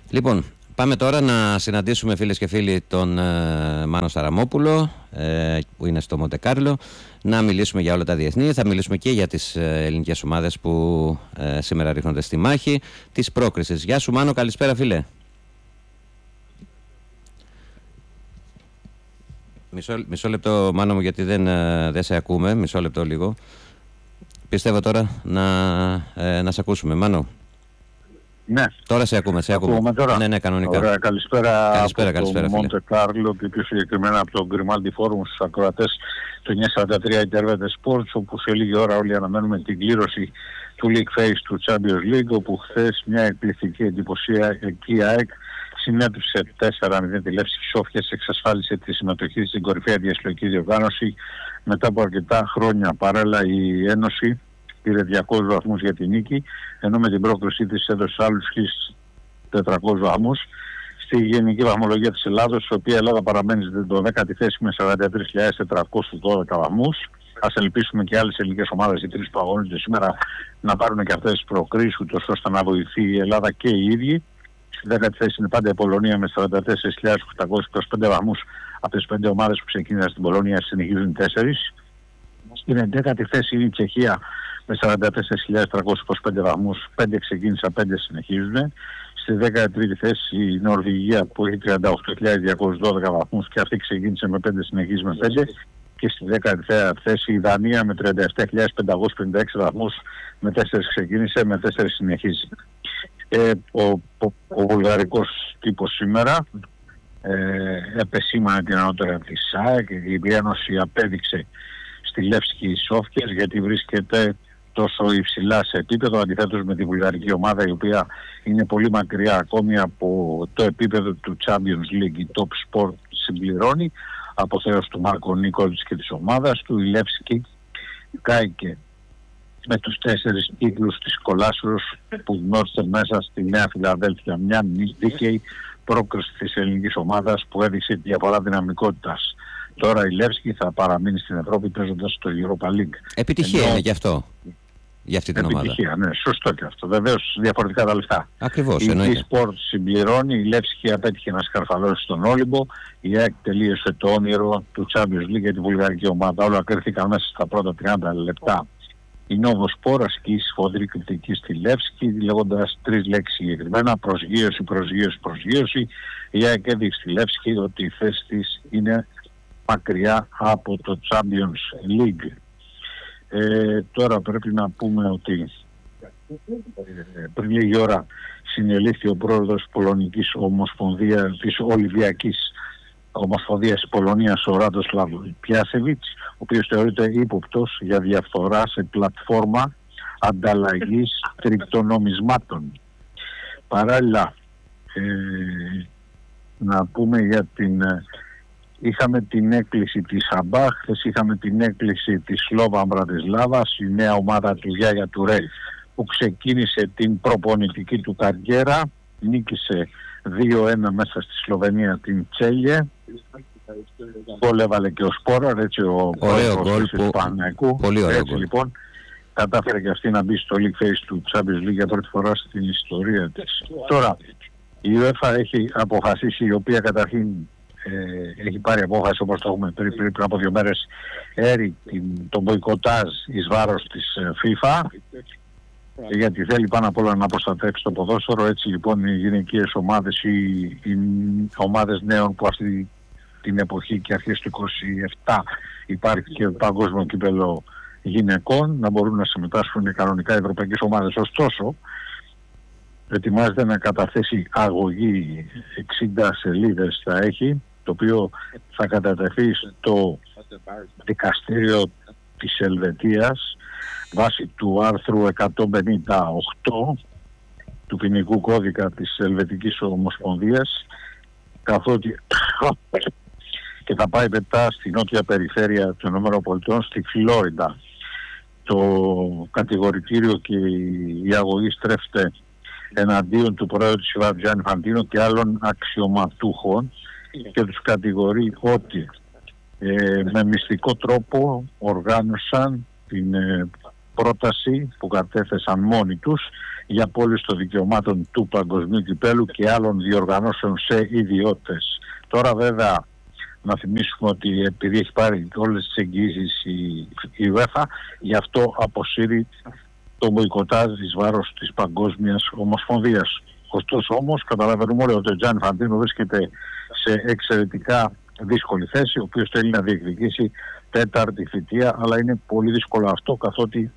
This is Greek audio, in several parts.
Λοιπόν, πάμε τώρα να συναντήσουμε, φίλες και φίλοι, τον Μάνο Σαραμόπουλο, που είναι στο Μοντεκάρλο, να μιλήσουμε για όλα τα διεθνή. Θα μιλήσουμε και για τις ελληνικές ομάδες που σήμερα ρίχνονται στη μάχη της πρόκρισης. Γεια σου Μάνο, καλησπέρα φίλε. Μισό λεπτό Μάνο μου, γιατί δεν σε ακούμε. Μισό λεπτό λίγο. Πιστεύω τώρα να σε ακούσουμε. Μάνο. Ναι. Τώρα σε ακούμε. Τώρα. Ναι, κανονικά. Ωραία, καλησπέρα από το Μοντε Κάρλο και πιο συγκεκριμένα από το Grimaldi Forum στους ακροατές του 943 Intervete Sports, όπου σε λίγη ώρα όλοι αναμένουμε την κλήρωση του League Phase του Champions League, όπου χθες μια εκπληκτική εντυπωσιακή ΑΕΚ συνέτουσε 4-0 τη Λεύσκη Σόφιας, εξασφάλισε τη συμμετοχή στην κορυφαία διασυλλογική διοργάνωση μετά από αρκετά χρόνια. Παράλληλα η Ένωση πήρε 200 βαθμούς για την νίκη, ενώ με την πρόκρισή της έδωσε άλλους 1.400 βαθμούς. Στη γενική βαθμολογία της Ελλάδος, η οποία η Ελλάδα παραμένει στην 12η θέση με 43.412 βαθμούς. Ας ελπίσουμε και άλλες ελληνικές ομάδες, οι τρεις που αγωνίζονται σήμερα, να πάρουν και αυτές τις προκρίσεις, ούτως ώστε να βοηθεί η Ελλάδα και οι ίδιοι. Στη 10η θέση είναι πάντα η Πολωνία με 44.825 βαθμούς. Από τις 5 ομάδες που ξεκίνησαν στην Πολωνία συνεχίζουν 4. Στην 11η θέση είναι η Τσεχία με 44.325 βαθμούς. 5 ξεκίνησαν, 5 συνεχίζουν. Στη 13η θέση η Νορβηγία που έχει 38.212 βαθμούς και αυτή ξεκίνησε με 5, συνεχίζει με 5. Και στη 14η θέση η Δανία με 37.556 βαθμούς, με 4 ξεκίνησε, με 4 συνεχίζει. Ο βουλγαρικός τύπος σήμερα επεσήμανε την ανώτερα της ΣΑΕΚ. Η Ένωση απέδειξε στη Λεύσκη Σόφιας γιατί βρίσκεται τόσο υψηλά σε επίπεδο, αντιθέτως με τη βουλγαρική ομάδα, η οποία είναι πολύ μακριά ακόμη από το επίπεδο του Champions League. Η Top Sport συμπληρώνει από θέος του Μάρκο Νίκολιτς και της ομάδας του. Η Λεύσκη κάηκε με τους 4 τίτλους της Κολάσσουρος που γνώρισε μέσα στη Νέα Φιλαδέλφια, μια δίκαιη πρόκριση της ελληνικής ομάδας που έδειξε διαφορά δυναμικότητας. Τώρα η Λεύσκη θα παραμείνει στην Ευρώπη παίζοντας στο Europa League. Επιτυχία είναι και αυτό, για αυτή την ομάδα. Επιτυχία, ναι, σωστό και αυτό. Βεβαίως διαφορετικά τα λεφτά. Ακριβώς, η εννοείται. T Sport συμπληρώνει, η Λεύσκη απέτυχε να σκαρφαλώσει στον Όλυμπο, η ΑΕΚ τελείωσε το όνειρο του Champions League για τη βουλγαρική ομάδα. Όλα κρίθηκαν μέσα στα πρώτα 30 λεπτά. Η Νόβο Σπορ ασκεί σφοδρή κριτική στη Λεύσκη, λέγοντας 3 λέξεις συγκεκριμένα: προσγείωση. Η ΑΕΚ έδειξε στη Λεύσκη ότι η θέση της είναι μακριά από το Champions League. Τώρα πρέπει να πούμε ότι πριν λίγη ώρα συνελήφθη ο πρόεδρος της Πολωνικής Ομοσπονδίας, της Ολυμπιακής Ομοσπονδίας της Πολωνίας, ο Ράντοσλαβ Πιάσεβιτς, ο οποίος θεωρείται ύποπτος για διαφθορά σε πλατφόρμα ανταλλαγής κρυπτονομισμάτων. Παράλληλα, να πούμε για είχαμε την έκκληση της Αμπάχ, είχαμε την έκκληση της Σλόβα Μπρατισλάβας, η νέα ομάδα του Γιάγια Τουρέ που ξεκίνησε την προπονητική του καριέρα, νίκησε 2-1 μέσα στη Σλοβενία την Τσέλιε. Γκολ έβαλε και ο Σπόραρ, έτσι ο πρόεδρος του Παναθηναϊκού. Πολύ ωραίο έτσι λοιπόν κατάφερε και αυτή να μπει στο League Phase του Champions League για πρώτη φορά στην ιστορία της. Τώρα η UEFA έχει αποφασίσει, η οποία καταρχήν έχει πάρει απόφαση, όπως το έχουμε πριν από 2 μέρες, έρει τον μποϊκοτάζ εις βάρος της FIFA, γιατί θέλει πάνω απ' όλα να προστατεύσει το ποδόσφαιρο. Έτσι λοιπόν οι γυναικείες ομάδες ή οι ομάδες νέων που αυτή την εποχή και αρχές του 27 υπάρχει και παγκόσμιο κύπελλο γυναικών, να μπορούν να συμμετάσχουν κανονικά οι ευρωπαϊκές ομάδες. Ωστόσο ετοιμάζεται να καταθέσει αγωγή, 60 σελίδες θα έχει, το οποίο θα κατατεθεί στο δικαστήριο της Ελβετίας βάσει του άρθρου 158 του ποινικού κώδικα της Ελβετικής Ομοσπονδίας, καθότι και θα πάει μετά στη νότια περιφέρεια των ΗΠΑ, στη Φλόριντα. Το κατηγορητήριο και η αγωγή στρέφεται εναντίον του πρόεδρου της FIFA Gianni Infantino και άλλων αξιωματούχων και τους κατηγορεί ότι με μυστικό τρόπο οργάνωσαν την πρόταση που κατέθεσαν μόνοι τους για απόλυση των δικαιωμάτων του παγκοσμίου κυπέλου και άλλων διοργανώσεων σε ιδιώτες. Τώρα βέβαια να θυμίσουμε ότι επειδή έχει πάρει όλες τις εγγυήσεις η UEFA, γι' αυτό αποσύρει το μποϊκοτάζ εις βάρος της Παγκόσμιας Ομοσπονδίας. Ωστόσο όμως καταλαβαίνουμε όλοι ότι ο Τζάνι Φαντίνο βρίσκεται σε εξαιρετικά δύσκολη θέση, ο οποίος θέλει να διεκδικήσει τέταρτη θητεία, αλλά είναι πολύ δύσκολο αυτό, καθότι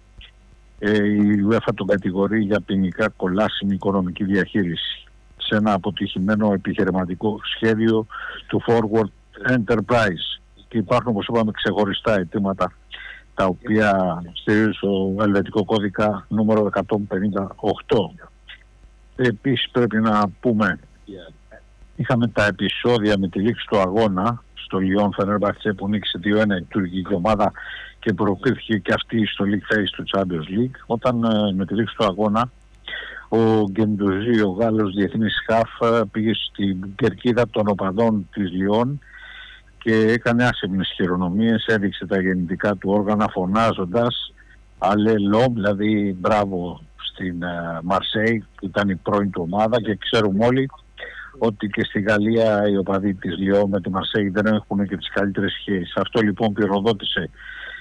η UEFA τον κατηγορεί για ποινικά κολάσιμη οικονομική διαχείριση σε ένα αποτυχημένο επιχειρηματικό σχέδιο του Forward Enterprise. Και υπάρχουν, όπως είπαμε, ξεχωριστά αιτήματα τα οποία στηρίζουν στο Ελβετικό κώδικα νούμερο 158. Επίσης πρέπει να πούμε, είχαμε τα επεισόδια με τη λήξη του αγώνα στο Λιόν Φενέρμπαχτσε που νίκησε 2-1 η τουρκική ομάδα και προκρίθηκε και αυτή στο League Phase του Champions League. Όταν με τη λήξη του αγώνα ο Γκεντουζή, ο Γάλλος διεθνής χαφ, πήγε στην κερκίδα των οπαδών της Λιόν και έκανε άσεμνες χειρονομίες, έδειξε τα γεννητικά του όργανα φωνάζοντας «Αλελόμ», δηλαδή μπράβο στην Μαρσέη που ήταν η πρώην του ομάδα, και ξέρουμε όλοι ότι και στη Γαλλία οι οπαδοί της Λιόν με τη Μαρσέη δεν έχουν και τις καλύτερες σχέσεις. Αυτό λοιπόν πυροδότησε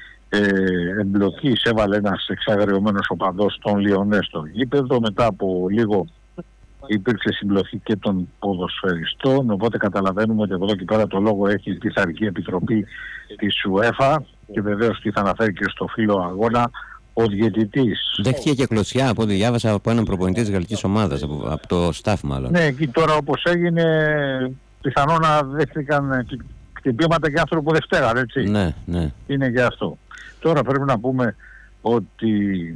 εμπλοκή, έβαλε ένας εξαγριωμένος οπαδός των Λιονές στο γήπεδο. Μετά από λίγο υπήρξε συμπλοκή και των ποδοσφαιριστών, οπότε καταλαβαίνουμε ότι από εδώ και πέρα το λόγο έχει η Πειθαρχική Επιτροπή της UEFA και βεβαίως τι θα αναφέρει και στο φύλλο αγώνα ο διαιτητής. Δέχτηκε και κλωτσιά από ό,τι διάβασα από έναν προπονητή της γαλλικής ομάδας, από το staff μάλλον. Ναι, εκεί τώρα όπως έγινε πιθανόν να δέχτηκαν χτυπήματα και άνθρωποι που δεν φταίγαν, έτσι. Ναι, ναι. Είναι και αυτό. Τώρα πρέπει να πούμε ότι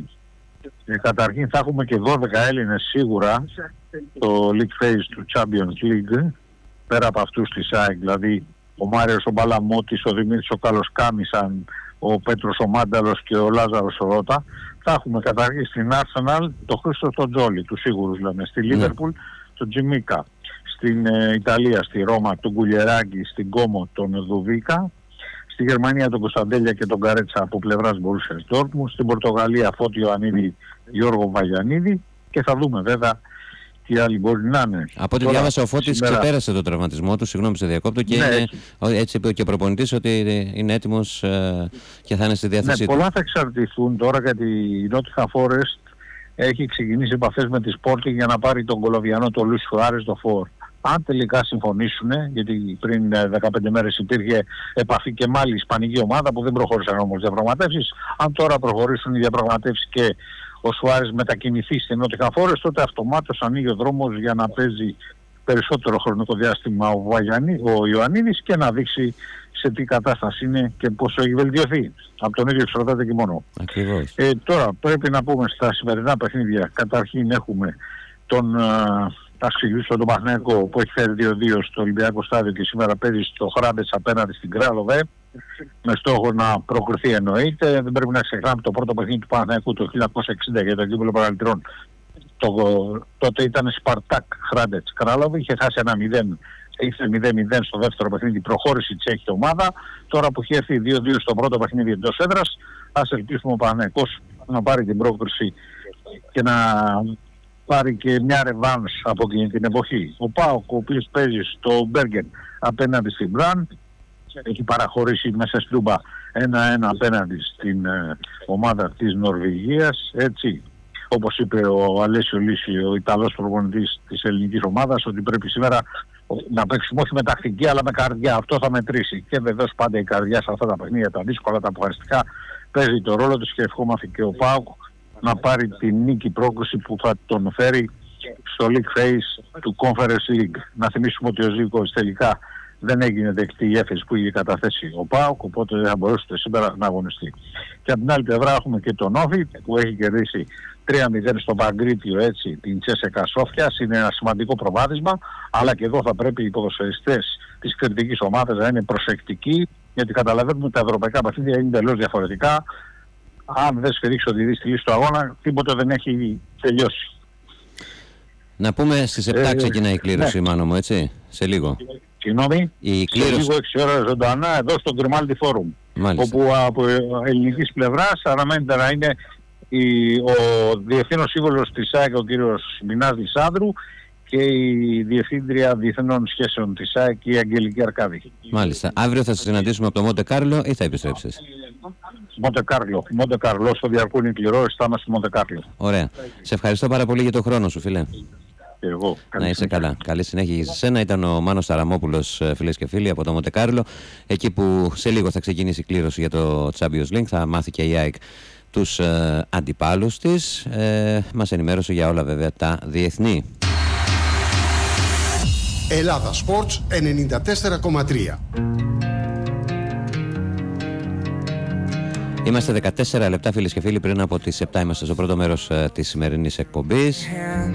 καταρχήν θα έχουμε και 12 Έλληνες σίγουρα το League Phase του Champions League, πέρα από αυτούς της ΑΕΚ, δηλαδή ο Μάριος ο Μπαλαμώτης, ο Δημήτρης ο Καλοσκάμισαν, ο Πέτρος ο Μάνταλος και ο Λάζαρος ο Ρώτα. Θα έχουμε καταρχήν στην Arsenal το Χρήστο τον Τζόλι, του σίγουρους λέμε, στη Liverpool τον Τζιμίκα, στην Ιταλία, στη Ρώμα τον Γκουλιεράκη, στην Κόμο τον Δουβίκα, στη Γερμανία τον Κωνσταντέλια και τον Καρέτσα από πλευράς Μπορούσιας Ντόρτμουντ, στην Πορτογαλία Φώτιο Ιωαννίδη, Γιώργο Βαγιανίδη, και θα δούμε βέβαια τι άλλοι μπορεί να είναι. Από ό,τι διάβασα ο Φώτης ξεπέρασε το τραυματισμό του, συγγνώμη σε διακόπτω, και ναι, έτσι είπε και ο προπονητής ότι είναι έτοιμος και θα είναι στη διάθεσή του. Πολλά θα εξαρτηθούν τώρα, γιατί η Nottingham Forest έχει ξεκινήσει επαφές με τη Sporting για να πάρει τον Κολοβιανό, τον Λούσιο Άρες, το Φορ. Αν τελικά συμφωνήσουν, γιατί πριν 15 μέρες υπήρχε επαφή και με άλλη ισπανική ομάδα που δεν προχώρησαν όμως διαπραγματεύσεις, αν τώρα προχωρήσουν οι διαπραγματεύσεις και ο Σουάρες μετακινηθεί στην Nottingham Forest, τότε αυτομάτως ανοίγει ο δρόμος για να παίζει περισσότερο χρονικό διάστημα ο Ιωαννίδης και να δείξει σε τι κατάσταση είναι και πόσο έχει βελτιωθεί. Από τον ίδιο εξαρτάται και μόνο. Ακριβώς. Τώρα πρέπει να πούμε στα σημερινά παιχνίδια, καταρχήν έχουμε τον Ταξιλίου στον Παναθηναϊκό που έχει φέρει 2-2 στο Ολυμπιακό Στάδιο και σήμερα παίζει στο Χράντες απέναντι στην Κράλοβε, με στόχο να προκριθεί εννοείται. Δεν πρέπει να ξεχνάμε το πρώτο παιχνίδι του Παναθηναϊκού το 1960 για το κύπελλο παραλυτρών. Τότε ήταν Σπαρτάκ Χράντετς Κράλοβε, είχε χάσει 1-0, ήρθε 0-0 στο δεύτερο παιχνίδι, προχώρησε η τσέχικη ομάδα. Τώρα που έχει έρθει 2-2 στο πρώτο παιχνίδι εντός έδρας, ας ελπίσουμε ο Παναθηναϊκός να πάρει την πρόκριση και να πάρει και μια ρεβάνς από εκείνη την εποχή. Ο ΠΑΟΚ, ο οποίος παίζει στο Μπέργκεν απέναντι στην Μπραν, έχει παραχωρήσει μέσα στην Τούμπα 1-1 απέναντι στην ομάδα της Νορβηγίας. Έτσι, όπως είπε ο Αλέσιο Λύση, ο Ιταλός προπονητής της ελληνικής ομάδας, ότι πρέπει σήμερα να παίξουμε όχι με τακτική αλλά με καρδιά. Αυτό θα μετρήσει. Και βεβαίως πάντα η καρδιά σε αυτά τα παιχνίδια, τα δύσκολα, τα αποφασιστικά, παίζει το ρόλο της και ευχόμαστε και ο ΠΑΟΚ να πάρει την νίκη πρόκριση που θα τον φέρει στο League Phase του Conference League. Να θυμίσουμε ότι ο Ζήκος τελικά δεν έγινε δεκτή η έφεση που είχε καταθέσει ο ΠΑΟΚ, οπότε δεν θα μπορούσε σήμερα να αγωνιστεί. Και από την άλλη πλευρά έχουμε και τον Όφη που έχει κερδίσει 3-0 στο Παγκρίτιο, έτσι, την Τσέσεκα Σόφιας. Είναι ένα σημαντικό προβάδισμα, αλλά και εδώ θα πρέπει οι ποδοσφαιριστές της κριτικής ομάδας να είναι προσεκτικοί, γιατί καταλαβαίνουμε ότι τα ευρωπαϊκά παιχνίδια είναι τελείως διαφορετικά. Αν δεν σφυρίξει ότι δει στη λύση του αγώνα, τίποτε δεν έχει τελειώσει. Να πούμε στις 7 ξεκινάει η κλήρωση, ναι. Μάνο μου, έτσι, σε λίγο. Συγγνώμη, η κλήρωση... σε λίγο 6 ώρα ζωντανά εδώ στο Grimaldi Forum. Όπου από ελληνικής πλευράς αναμένεται να είναι ο διευθύνων σύμβολος της ΑΕΚ, ο κύριος Μινάς Λισάνδρου, και η Διευθύντρια Διεθνών Σχέσεων της ΑΕΚ, η Αγγελική Αρκάδη. Μάλιστα. Αύριο θα σας συναντήσουμε από το Μοντε Κάρλο ή θα επιστρέψεις? Μοντε Κάρλο, στο Διαρκούνι Κληρό, αισθάνομαι στο Μοντε Κάρλο. Ωραία. Σε ευχαριστώ πάρα πολύ για τον χρόνο σου, φίλε. Και εγώ. Να είσαι καλά. Καλή συνέχεια για σένα. Ήταν ο Μάνος Σαραμόπουλος, φίλες και φίλοι, από το Μοντε Κάρλο. Εκεί που σε λίγο θα ξεκινήσει η κλήρωση για το Champions League. Θα μάθει και η ΑΕΚ τους αντιπάλους της. Μας ενημέρωσε για όλα βέβαια τα διεθνή. Ελλάδα Sports 94,3. Είμαστε 14 λεπτά, φίλες και φίλοι, πριν από τις 7. Είμαστε στο πρώτο μέρος της σημερινής εκπομπής.